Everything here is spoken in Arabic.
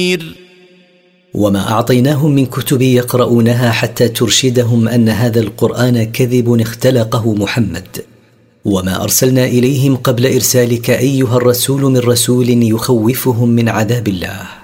وما أعطيناهم من كتب يقرؤونها حتى ترشدهم أن هذا القرآن كذب اختلقه محمد. وما أرسلنا إليهم قبل إرسالك أيها الرسول من رسول يخوفهم من عذاب الله.